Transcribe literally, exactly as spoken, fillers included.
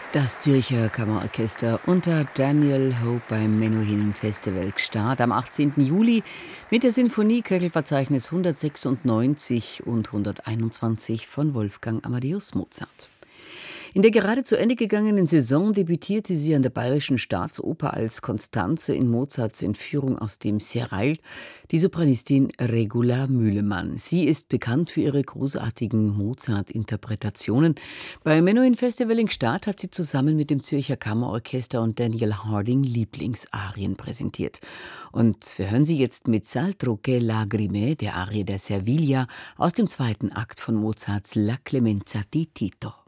Das Zürcher Kammerorchester unter Daniel Hope beim Menuhin Festival gestartet am achtzehnten Juli mit der Sinfonie Köchelverzeichnis hundertsechsundneunzig und hunderteinundzwanzig von Wolfgang Amadeus Mozart. In der gerade zu Ende gegangenen Saison debütierte sie an der Bayerischen Staatsoper als Constanze in Mozarts Entführung aus dem Serail, die Sopranistin Regula Mühlemann. Sie ist bekannt für ihre großartigen Mozart-Interpretationen. Beim Menuhin Festival in Gstaad hat sie zusammen mit dem Zürcher Kammerorchester und Daniel Harding Lieblingsarien präsentiert. Und wir hören sie jetzt mit S'altro che lagrime, der Arie der Servilia aus dem zweiten Akt von Mozarts La Clemenza di Tito.